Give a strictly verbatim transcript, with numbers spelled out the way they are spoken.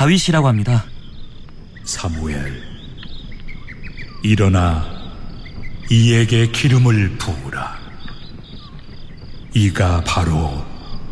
다윗이라고 합니다. 사무엘, 일어나 이에게 기름을 부으라. 이가 바로